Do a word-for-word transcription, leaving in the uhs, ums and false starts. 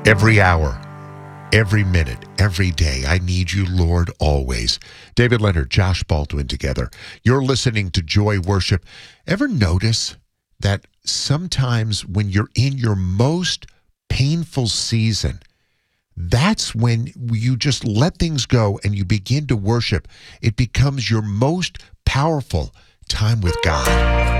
Every hour, every minute, every day, I need you, Lord, always. David Leonard, Josh Baldwin together. You're listening to Joy Worship. Ever notice that sometimes when you're in your most painful season, that's when you just let things go and you begin to worship. It becomes your most powerful time with God.